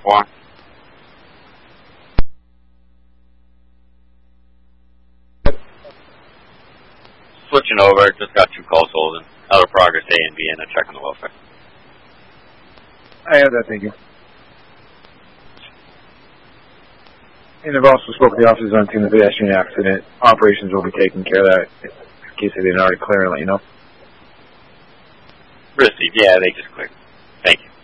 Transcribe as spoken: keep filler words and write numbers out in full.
for? Switching over, just got two calls holding. Out of progress A and B, and a check on the welfare. I have that, thank you. And I've also spoken to the officers on scene of the pedestrian accident. Operations will be taking care of that in case they didn't already clear and let you know. Received, yeah, they just cleared. Thank you.